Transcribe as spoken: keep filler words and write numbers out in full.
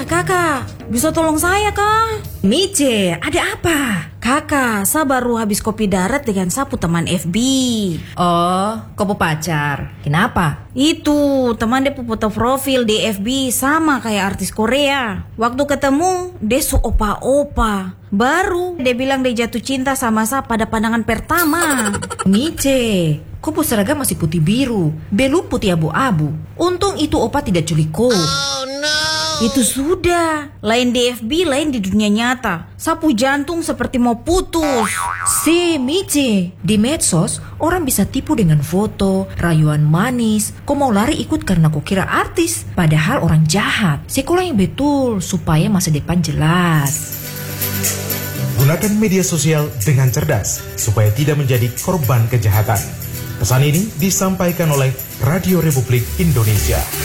kakak, bisa tolong saya kah? Mice, ada apa? Kakak, saya baru habis kopi darat dengan sapu teman F B. Oh, kopo pacar. Kenapa? Itu, teman dia foto profil di F B sama kayak artis Korea. Waktu ketemu, dia su opa-opa. Baru dia bilang dia jatuh cinta sama saya pada pandangan pertama. Mice, kopo seragam masih putih biru, belu putih abu-abu. Untung itu opa tidak culik kok. Oh no. Itu sudah, lain di F B, lain di dunia nyata. Sapu jantung seperti mau putus. Si Mice, di medsos orang bisa tipu dengan foto, rayuan manis. Kau mau lari ikut karena kau kira artis, padahal orang jahat. Sekolah yang betul supaya masa depan jelas. Gunakan media sosial dengan cerdas supaya tidak menjadi korban kejahatan. Pesan ini disampaikan oleh Radio Republik Indonesia.